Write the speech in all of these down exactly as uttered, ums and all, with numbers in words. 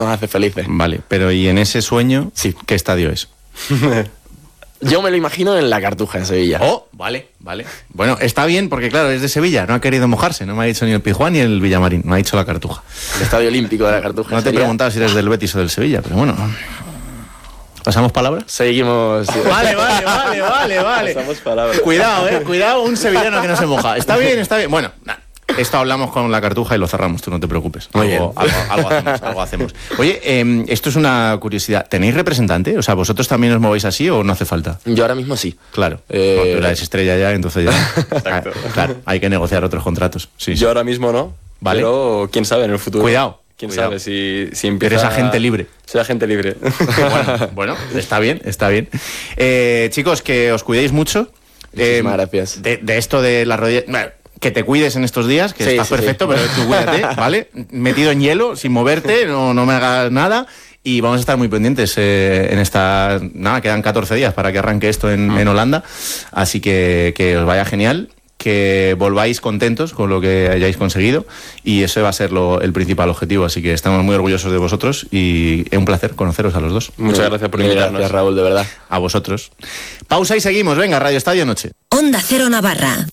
nos hace felices. Vale, pero ¿y en ese sueño sí. qué estadio es? Yo me lo imagino en la Cartuja, en Sevilla. Oh, vale, vale. Bueno, está bien porque, claro, es de Sevilla. No ha querido mojarse. No me ha dicho ni el Pizjuán ni el Villamarín. Me ha dicho la Cartuja. El Estadio Olímpico de la Cartuja. No te he preguntado si eres del Betis o del Sevilla, pero bueno. ¿Pasamos palabra? Seguimos. Vale, vale, vale, vale, vale. Pasamos palabra. Cuidado, eh. Cuidado, un sevillano que no se moja. Está bien, está bien. Bueno, nah. Esto hablamos con la Cartuja y lo cerramos, tú no te preocupes. Muy algo, bien. Algo, algo, hacemos, algo hacemos. Oye, eh, esto es una curiosidad. ¿Tenéis representante? O sea, ¿vosotros también os movéis así o no hace falta? Yo ahora mismo sí. Claro. Eh... Porque tú eres estrella ya, entonces ya... Claro, hay que negociar otros contratos. Sí, Yo sí. ahora mismo no, ¿Vale? Pero quién sabe en el futuro. Cuidado. Quién Cuidado. sabe si, si empieza... Eres agente libre. Soy agente libre. Bueno, bueno, está bien, está bien. Eh, chicos, que os cuidéis mucho. Muchísimas eh, gracias. De, de esto de las rodillas... Bueno, que te cuides en estos días, que sí, estás sí, perfecto, sí. pero tú cuídate, ¿vale? Metido en hielo, sin moverte, no, no me hagas nada. Y vamos a estar muy pendientes eh, en esta... Nada, quedan catorce días para que arranque esto en, mm. en Holanda. Así que que os vaya genial, que volváis contentos con lo que hayáis conseguido. Y ese va a ser lo, el principal objetivo. Así que estamos muy orgullosos de vosotros y es un placer conoceros a los dos. Muchas gracias por invitarnos. Gracias, Raúl, de verdad. A vosotros. Pausa y seguimos. Venga, Radio Estadio Noche. Onda Cero Navarra.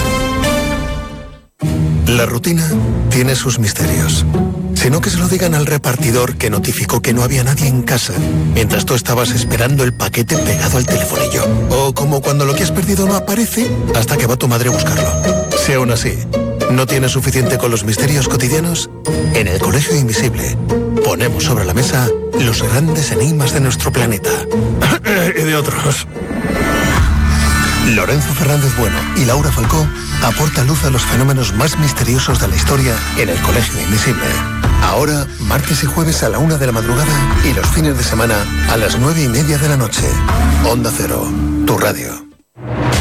La rutina tiene sus misterios. Sino que se lo digan al repartidor que notificó que no había nadie en casa mientras tú estabas esperando el paquete pegado al telefonillo. O como cuando lo que has perdido no aparece hasta que va tu madre a buscarlo. Si aún así no tienes suficiente con los misterios cotidianos, en el Colegio Invisible ponemos sobre la mesa los grandes enigmas de nuestro planeta. Y de otros. Lorenzo Fernández Bueno y Laura Falcó aportan luz a los fenómenos más misteriosos de la historia en el Colegio Invisible. Ahora, martes y jueves a la una de la madrugada y los fines de semana a las nueve y media de la noche. Onda Cero, tu radio.